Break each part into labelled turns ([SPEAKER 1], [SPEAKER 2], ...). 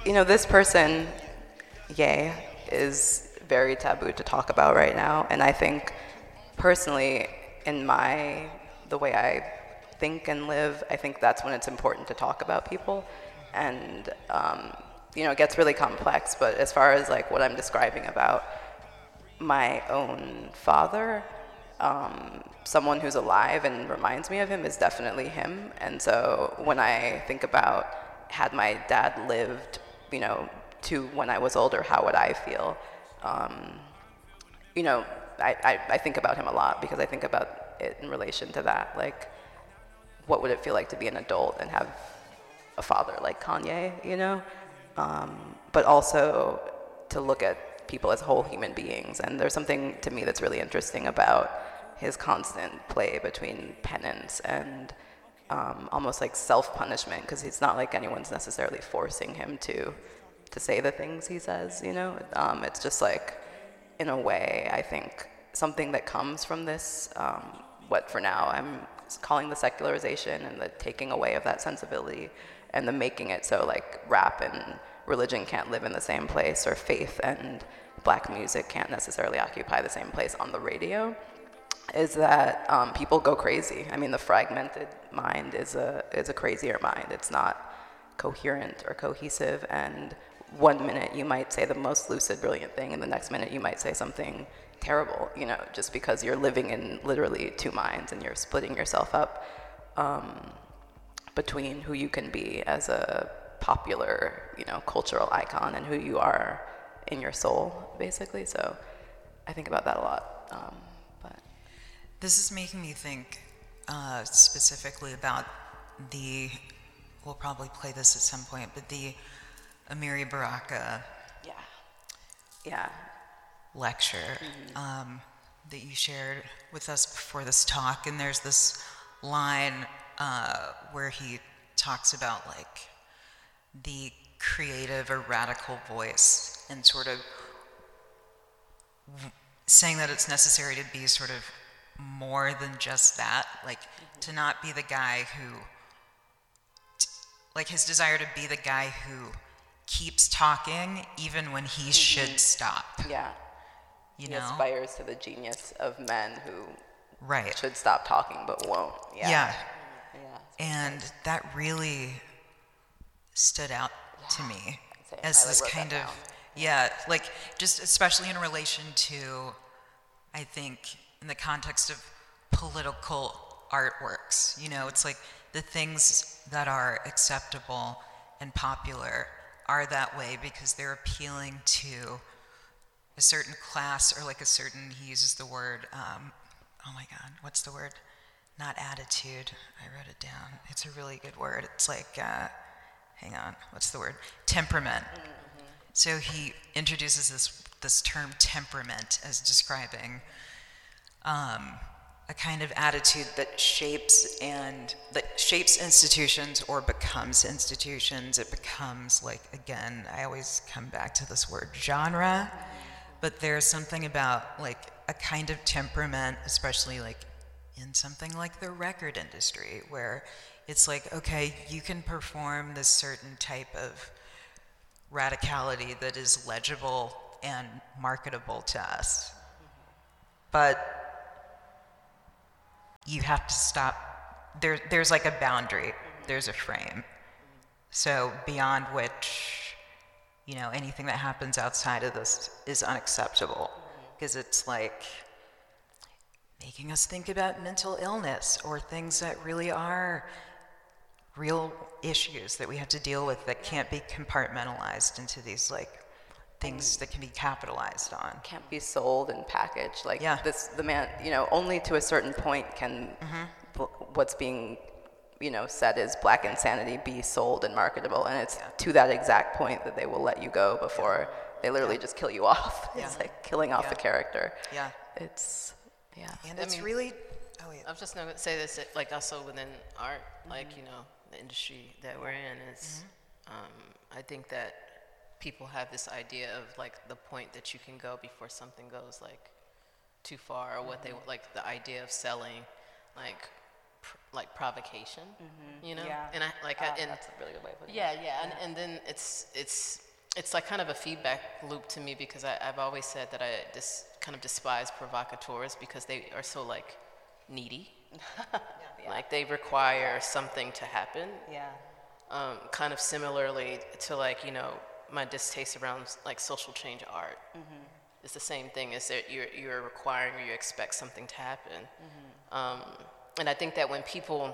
[SPEAKER 1] this person, Ye, is very taboo to talk about right now, and I think personally, in the way I think and live, I think that's when it's important to talk about people, and it gets really complex. But as far as like what I'm describing about my own father, someone who's alive and reminds me of him is definitely him. And so when I think about had my dad lived, to when I was older, how would I feel? I think about him a lot because I think about it in relation to that. Like, what would it feel like to be an adult and have a father like Kanye, But also to look at people as whole human beings. And there's something to me that's really interesting about his constant play between penance and almost like self-punishment, because it's not like anyone's necessarily forcing him to say the things he says, It's just like, in a way, I think something that comes from this, what for now I'm calling the secularization and the taking away of that sensibility and the making it so like rap and religion can't live in the same place, or faith and black music can't necessarily occupy the same place on the radio, is that people go crazy. I mean, the fragmented mind is a crazier mind. It's not coherent or cohesive, and one minute you might say the most lucid, brilliant thing, and the next minute you might say something terrible, just because you're living in literally two minds and you're splitting yourself up between who you can be as a popular, cultural icon and who you are in your soul, basically. So I think about that a lot. But
[SPEAKER 2] this is making me think specifically about we'll probably play this at some point, but the Amiri Baraka lecture that you shared with us before this talk. And there's this line where he talks about like the creative or radical voice, and sort of saying that it's necessary to be sort of more than just that, like to not be the guy who, like his desire to be the guy who keeps talking even when he should stop.
[SPEAKER 1] Yeah. He aspires to the genius of men who
[SPEAKER 2] right.
[SPEAKER 1] should stop talking but won't.
[SPEAKER 2] Yeah. And that really stood out to me as this kind of, like just especially in relation to, I think, in the context of political artworks. It's like the things that are acceptable and popular are that way because they're appealing to a certain class, or like a certain, he uses the word, oh my God, what's the word? Not attitude, I wrote it down. It's a really good word. It's like, hang on, what's the word? Temperament. Mm-hmm. So he introduces this term temperament as describing a kind of attitude that shapes institutions or becomes institutions. It becomes like, again, I always come back to this word genre, but there's something about like a kind of temperament, especially like in something like the record industry, where it's like, okay, you can perform this certain type of radicality that is legible and marketable to us, but you have to stop. There's like a boundary, there's a frame. So beyond which, anything that happens outside of this is unacceptable, because it's like making us think about mental illness or things that really are real issues that we have to deal with that can't be compartmentalized into these like things that can be capitalized on.
[SPEAKER 1] Can't be sold and packaged. Like the man, only to a certain point can what's being, said is black insanity be sold and marketable. And it's to that exact point that they will let you go before they literally just kill you off. It's like killing off the character.
[SPEAKER 2] Yeah.
[SPEAKER 1] It's,
[SPEAKER 2] And it's really,
[SPEAKER 3] I was just going to say this, like also within art, like, the industry that we're in is, I think that people have this idea of like the point that you can go before something goes like too far, or what they like, the idea of selling like like provocation, you know?
[SPEAKER 1] Yeah.
[SPEAKER 3] And
[SPEAKER 1] That's a really good way of putting it.
[SPEAKER 3] Yeah. And then it's like kind of a feedback loop to me, because I've always said that I kind of despise provocateurs because they are so like needy. Like they require something to happen.
[SPEAKER 1] Yeah.
[SPEAKER 3] Kind of similarly to like, you know, my distaste around like social change art. It's the same thing, is that you're requiring or you expect something to happen. And I think that when people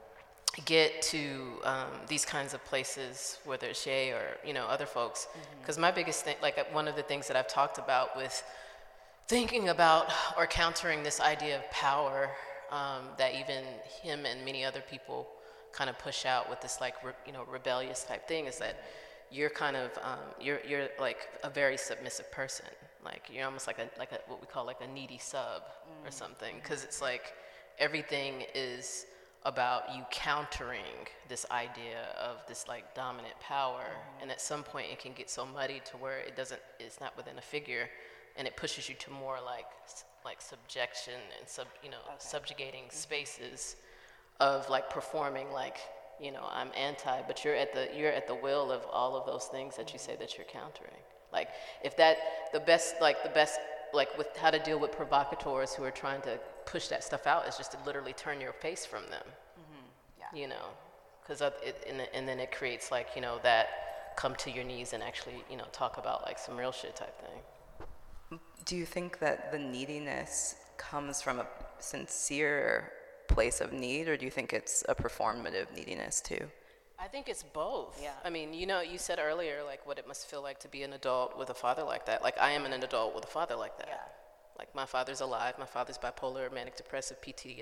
[SPEAKER 3] get to these kinds of places, whether it's Ye or, you know, other folks, because my biggest thing, like one of the things that I've talked about with thinking about or countering this idea of power, that even him and many other people kind of push out with this like rebellious type thing, is that you're kind of you're like a very submissive person. Like you're almost like a what we call like a needy sub or something, because it's like everything is about you countering this idea of this like dominant power, and at some point it can get so muddy to where it's not within a figure, and it pushes you to more like subjection and subjugating spaces of like performing like, you know, I'm anti, but you're at the will of all of those things that you say that you're countering. Like if the best with how to deal with provocateurs who are trying to push that stuff out is just to literally turn your face from them. You know, because and then it creates like, you know, that come to your knees and actually, you know, talk about like some real shit type thing.
[SPEAKER 1] Do you think that the neediness comes from a sincere place of need, or do you think it's a performative neediness too?
[SPEAKER 3] I think it's both.
[SPEAKER 1] Yeah.
[SPEAKER 3] I mean, you know, you said earlier like what it must feel like to be an adult with a father like that. Like I am an adult with a father like that. Yeah. Like my father's alive. My father's bipolar, manic depressive,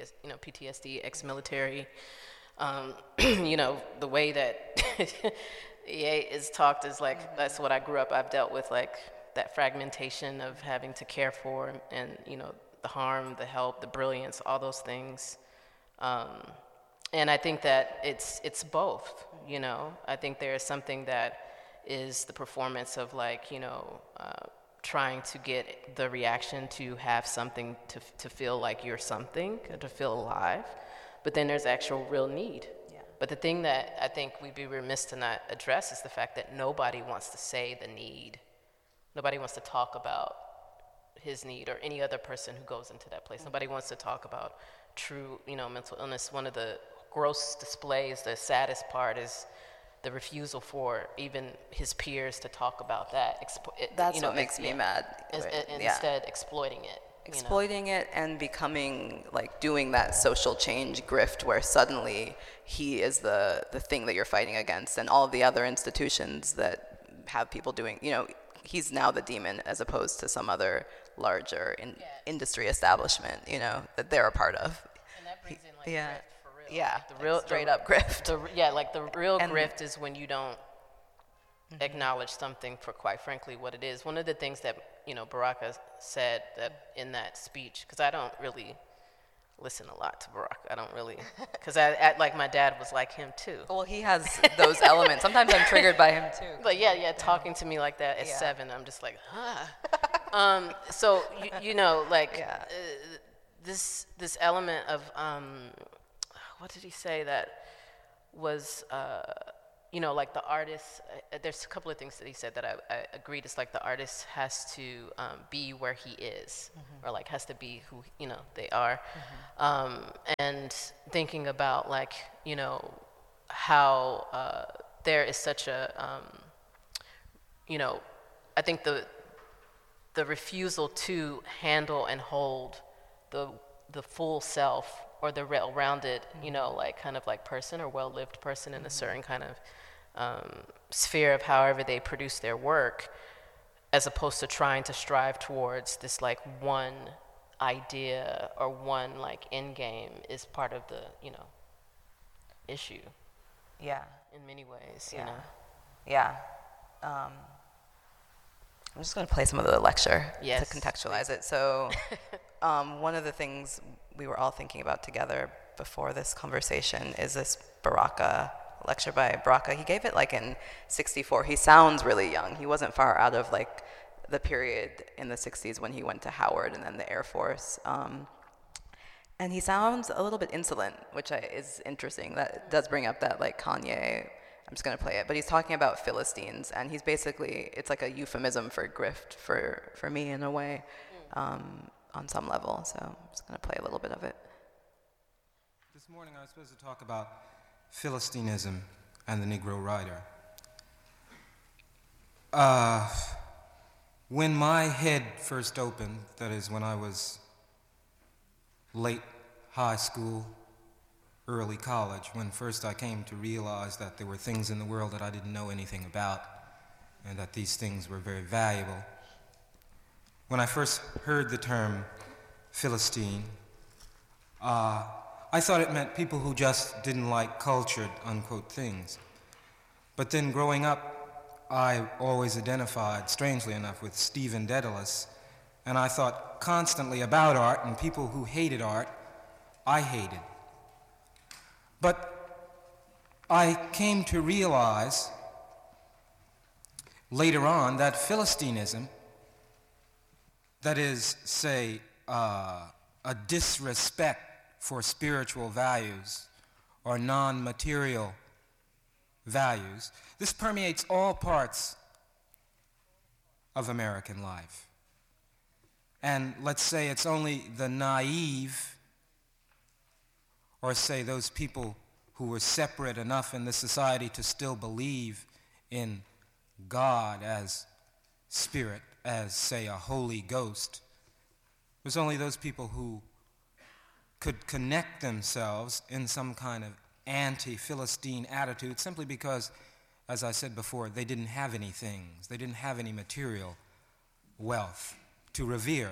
[SPEAKER 3] PTSD, ex-military. You know, the way that Ye is talked is like, that's what I grew up. I've dealt with like that fragmentation of having to care for and, you know, the harm, the help, the brilliance, all those things. And I think that it's both, you know. I think there is something that is the performance of like, you know, trying to get the reaction to have something to feel like you're something, to feel alive. But then there's actual real need. Yeah. But the thing that I think we'd be remiss to not address is the fact that nobody wants to say the need. Nobody wants to talk about his need, or any other person who goes into that place. Nobody wants to talk about true, you know, mental illness. One of the gross displays, the saddest part, is the refusal for even his peers to talk about that.
[SPEAKER 1] That's what makes me mad.
[SPEAKER 3] Instead, exploiting it.
[SPEAKER 1] Exploiting it and becoming like doing that social change grift where suddenly he is the thing that you're fighting against, and all of the other institutions that have people doing, you know, he's now the demon as opposed to some other larger industry establishment, you know, that they're a part of.
[SPEAKER 3] And that brings in like grift for real.
[SPEAKER 1] Yeah,
[SPEAKER 3] like
[SPEAKER 1] the real straight up grift.
[SPEAKER 3] The real grift is when you don't acknowledge something for, quite frankly, what it is. One of the things that, you know, Baraka said that in that speech, because I don't really listen a lot to Baraka. I don't really, because I like my dad was like him too.
[SPEAKER 1] Well, he has those elements. Sometimes I'm triggered by him too.
[SPEAKER 3] But yeah, talking to me like that at 7, I'm just like, huh. So you know, like this element of what did he say that was you know, like the artist, there's a couple of things that he said that I agreed. It's like the artist has to be where he is, or like has to be who, you know, they are. And thinking about like, you know, how there is such a, you know, I think the refusal to handle and hold the full self, or the well-rounded, you know, like kind of like person or well-lived person in a certain kind of sphere of however they produce their work, as opposed to trying to strive towards this like one idea or one like end game, is part of the, you know, issue.
[SPEAKER 1] Yeah.
[SPEAKER 3] In many ways, you know.
[SPEAKER 1] Yeah. I'm just going to play some of the lecture to contextualize it. So one of the things we were all thinking about together before this conversation is this Baraka lecture by Baraka. He gave it like in '64. He sounds really young. He wasn't far out of like the period in the '60s when he went to Howard and then the Air Force. And he sounds a little bit insolent, which is interesting. That does bring up that, like, Kanye, I'm just going to play it, but he's talking about Philistines, and he's basically, it's like a euphemism for grift for me in a way, on some level. So I'm just going to play a little bit of it.
[SPEAKER 4] This morning I was supposed to talk about Philistinism and the Negro writer. When my head first opened, that is when I was late high school, early college, when first I came to realize that there were things in the world that I didn't know anything about, and that these things were very valuable. When I first heard the term Philistine, I thought it meant people who just didn't like cultured, unquote, things. But then growing up, I always identified, strangely enough, with Stephen Dedalus, and I thought constantly about art, and people who hated art, I hated. But I came to realize later on that Philistinism, that is, say, a disrespect for spiritual values or non-material values, this permeates all parts of American life. And let's say it's only the naive, or say those people who were separate enough in this society to still believe in God as spirit, as, say, a Holy Ghost. It was only those people who could connect themselves in some kind of anti-Philistine attitude simply because, as I said before, they didn't have any things. They didn't have any material wealth to revere.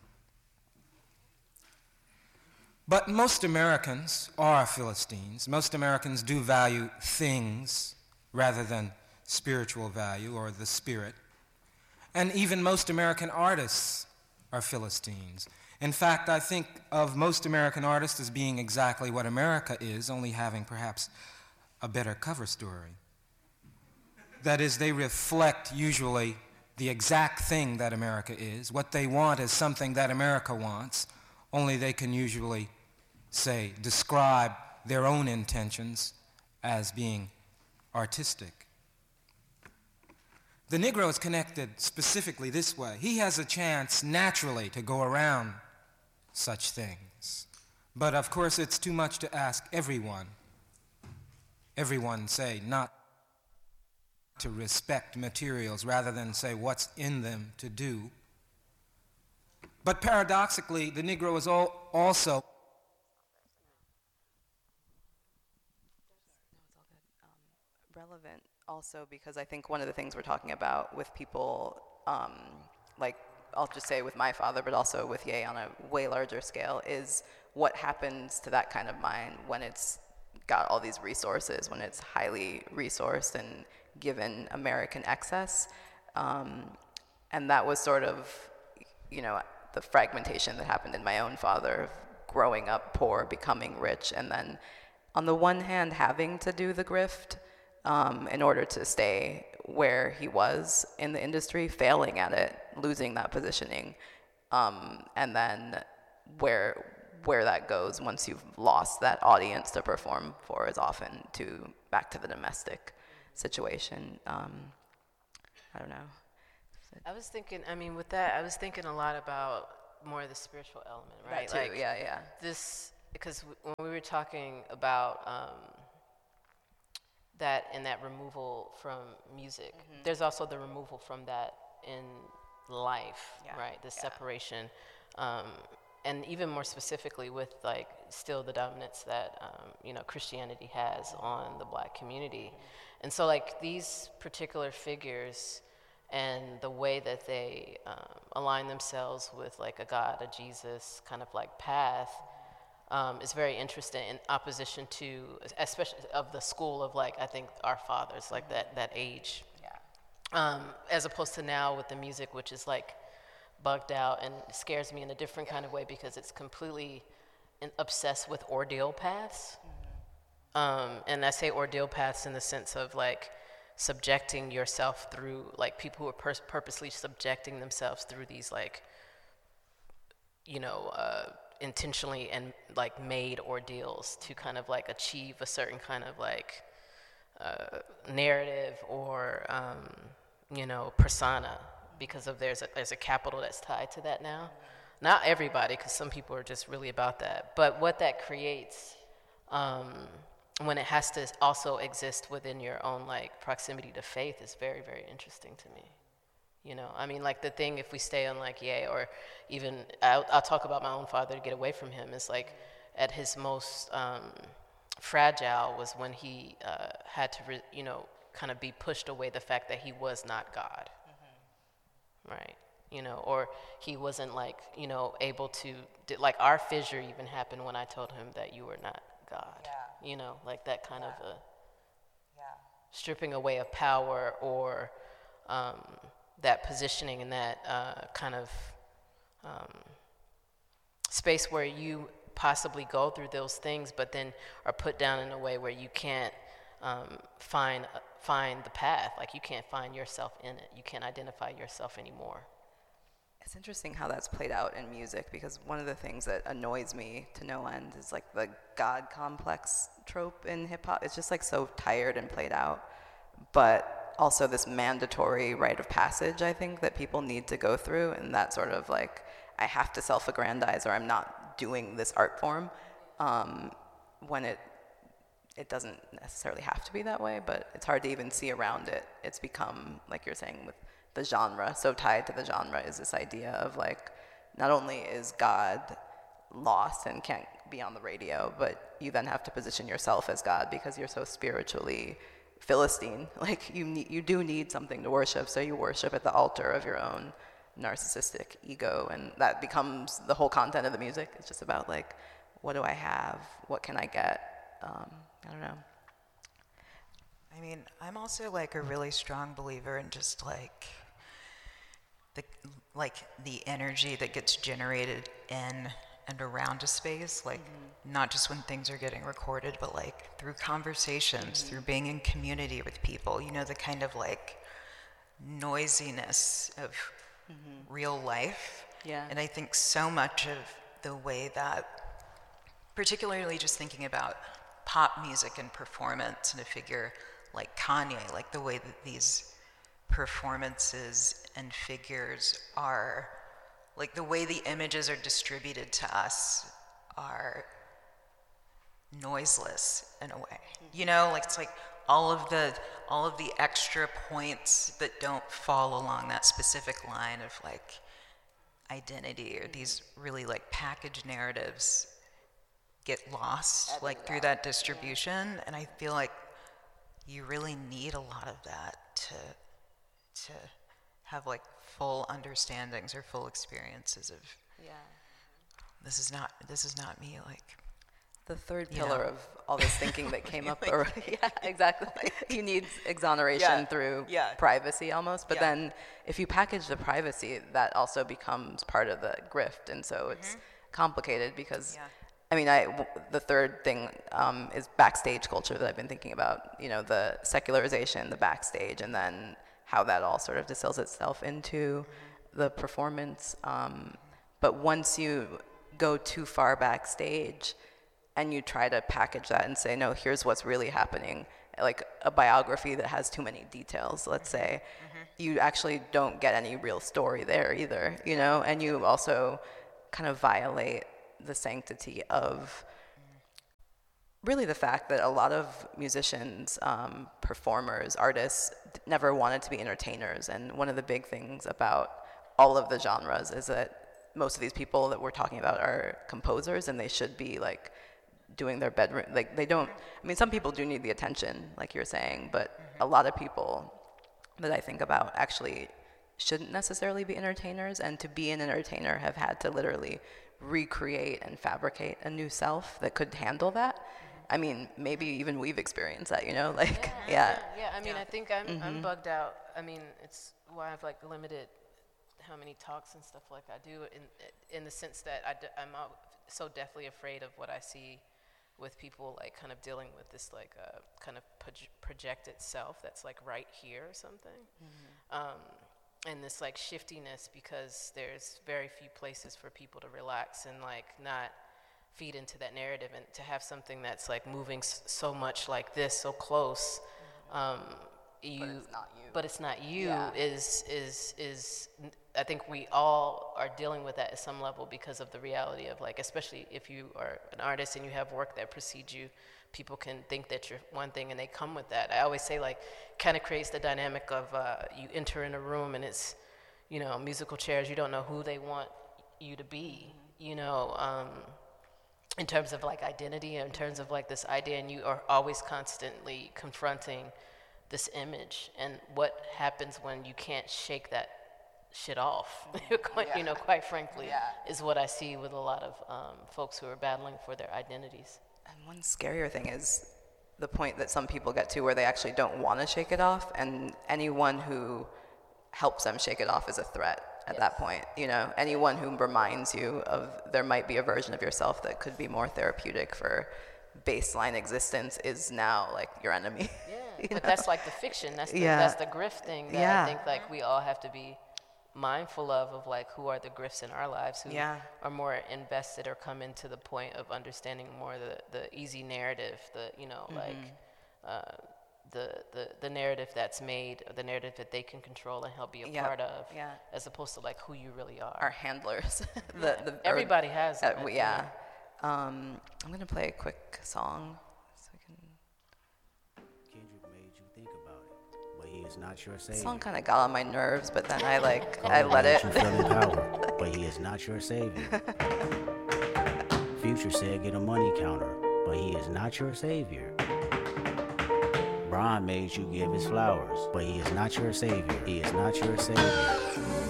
[SPEAKER 4] But most Americans are Philistines. Most Americans do value things rather than spiritual value or the spirit. And even most American artists are Philistines. In fact, I think of most American artists as being exactly what America is, only having perhaps a better cover story. That is, they reflect usually the exact thing that America is. What they want is something that America wants, only they can usually, say, describe their own intentions as being artistic. The Negro is connected specifically this way. He has a chance naturally to go around such things. But of course it's too much to ask everyone, say, not to respect materials rather than say what's in them to do. But paradoxically, the Negro is also
[SPEAKER 1] relevant also because I think one of the things we're talking about with people, like I'll just say with my father, but also with Ye on a way larger scale, is what happens to that kind of mind when it's got all these resources, when it's highly resourced and given American excess. And that was sort of, the fragmentation that happened in my own father, growing up poor, becoming rich, and then on the one hand having to do the grift in order to stay where he was in the industry, failing at it, losing that positioning, and then where that goes once you've lost that audience to perform for is often back to the domestic situation. I don't know.
[SPEAKER 3] I was thinking, with that, I was thinking a lot about more of the spiritual element, right?
[SPEAKER 1] That too, yeah.
[SPEAKER 3] This, because when we were talking about that and that removal from music, there's also the removal from that in life, right? The separation, and even more specifically with still the dominance that Christianity has on the Black community, and so these particular figures and the way that they align themselves with a God, a Jesus kind of path. Is very interesting in opposition to, especially of the school of I think our fathers, that age. Yeah. As opposed to now with the music, which is bugged out and scares me in a different kind of way because it's completely obsessed with ordeal paths. And I say ordeal paths in the sense of subjecting yourself through people who are purposely subjecting themselves through these intentionally and like made ordeals to kind of like achieve a certain kind of like narrative or persona, because of there's a capital that's tied to that now. Not everybody, because some people are just really about that, but what that creates when it has to also exist within your own like proximity to faith is very, very interesting to me. I mean, like the thing, if we stay on like Ye, or even I'll talk about my own father to get away from him, is like at his most fragile was when he had to kind of be pushed away the fact that he was not God, right? Or he wasn't like able to like our fissure even happened when I told him that you were not God. Like that kind of a stripping away of power, or that positioning in that kind of space where you possibly go through those things, but then are put down in a way where you can't find the path. Like you can't find yourself in it. You can't identify yourself anymore.
[SPEAKER 1] It's interesting how that's played out in music, because one of the things that annoys me to no end is like the God complex trope in hip hop. It's just like so tired and played out, but also this mandatory rite of passage, I think, that people need to go through, and that sort of like, I have to self-aggrandize or I'm not doing this art form, when it doesn't necessarily have to be that way, but it's hard to even see around it. It's become, like you're saying, with the genre, so tied to the genre is this idea of like, not only is God lost and can't be on the radio, but you then have to position yourself as God because you're so spiritually Philistine. Like you do need something to worship, so you worship at the altar of your own narcissistic ego, and that becomes the whole content of the music. It's just about like, what do I have? What can I get? I don't know.
[SPEAKER 2] I mean, I'm also like a really strong believer in just like the energy that gets generated in and around a space, like not just when things are getting recorded, but like through conversations, through being in community with people, the kind of like noisiness of real life.
[SPEAKER 1] Yeah.
[SPEAKER 2] And I think so much of the way that, particularly just thinking about pop music and performance, and a figure like Kanye, like the way that these performances and figures are, like the way the images are distributed to us are noiseless in a way. Like it's like all of the extra points that don't fall along that specific line of like identity, or these really like packaged narratives get lost like through that distribution. And I feel like you really need a lot of that to have like full understandings or full experiences of this is not me, like
[SPEAKER 1] the third pillar of all this thinking that came up. Yeah, exactly. You need exoneration through privacy almost, but then if you package the privacy, that also becomes part of the grift, and so it's complicated because I mean, the third thing is backstage culture that I've been thinking about, the secularization, the backstage, and then how that all sort of distills itself into the performance. But once you go too far backstage and you try to package that and say, no, here's what's really happening, like a biography that has too many details, let's say, you actually don't get any real story there either, and you also kind of violate the sanctity of really the fact that a lot of musicians, performers, artists never wanted to be entertainers. And one of the big things about all of the genres is that most of these people that we're talking about are composers, and they should be like doing their bedroom, like they don't, I mean, some people do need the attention, like you're saying, but a lot of people that I think about actually shouldn't necessarily be entertainers, and to be an entertainer have had to literally recreate and fabricate a new self that could handle that. I mean, maybe even we've experienced that, like,
[SPEAKER 3] Yeah, I mean, I think I'm bugged out. I mean, it's why I've like limited how many talks and stuff like I do, in the sense that I'm so deathly afraid of what I see with people like kind of dealing with this like kind of projected self that's like right here or something. and this like shiftiness, because there's very few places for people to relax and like not feed into that narrative, and to have something that's like moving so much like this, so close, but it's not you
[SPEAKER 1] Yeah.
[SPEAKER 3] is I think we all are dealing with that at some level, because of the reality of like, especially if you are an artist and you have work that precedes you, people can think that you're one thing and they come with that. I always say like, kind of creates the dynamic of you enter in a room and it's, you know, musical chairs, you don't know who they want you to be, you know, in terms of like identity, in terms of like this idea, and you are always constantly confronting this image, and what happens when you can't shake that shit off, you know, quite frankly, is what I see with a lot of folks who are battling for their identities.
[SPEAKER 1] And one scarier thing is the point that some people get to where they actually don't want to shake it off, and anyone who helps them shake it off is a threat at that point. You know, anyone who reminds you of there might be a version of yourself that could be more therapeutic for baseline existence is now like your enemy.
[SPEAKER 3] But that's like the fiction. That's the grift thing that I think like we all have to be mindful of like who are the grifts in our lives, who are more invested or come into the point of understanding more the easy narrative, the, you know, like the narrative that's made, the narrative that they can control and help be a part of, as opposed to like who you really are.
[SPEAKER 1] Our handlers.
[SPEAKER 3] Everybody has them.
[SPEAKER 1] I'm gonna play a quick song so we can.
[SPEAKER 5] Kendrick made you think about it, but he is not your savior.
[SPEAKER 1] The song kind of got on my nerves, but then I let it.
[SPEAKER 5] You feel in power, but he is not your savior. Future said get a money counter, but he is not your savior. Brian made you give his flowers, but he is not your savior. He is not your savior.